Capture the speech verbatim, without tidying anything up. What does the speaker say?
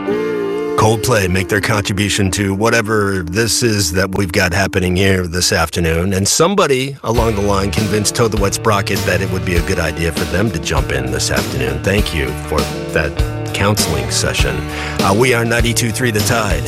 Coldplay make their contribution to whatever this is that we've got happening here this afternoon. And somebody along the line convinced Toad the Wet Sprocket that it would be a good idea for them to jump in this afternoon. Thank you for that counseling session. Uh, we are ninety-two point three The Tide.